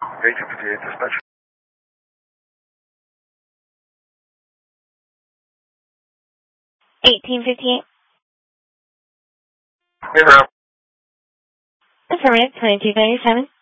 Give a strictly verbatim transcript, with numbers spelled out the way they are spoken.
eighteen fifty-eight dispatch. eighteen fifty-eight. In route. Affirmative, twenty-two thirty-seven.